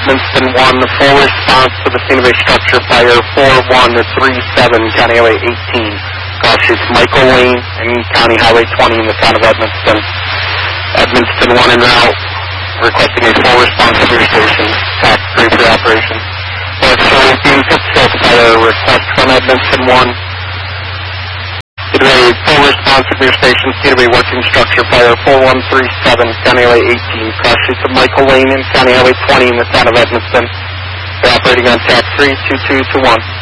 Edmonston 1, the full response to the scene of a structure fire, 4-1 to 3-7, County Highway 18. Call sheets Michael Lane and County Highway 20 in the town of Edmonston. Edmonston 1 en route, requesting a full response to your station. TAC 3 for operation. Foxtrot 18, Pittsfield fire, request from Edmonston 1. Due to a full response to your station, due to a working structure fire, 4137, County Highway 18. Cross sheets of Michael Lane and County Highway 20 in the town of Edmonston. They're operating on TAC 3, 2221.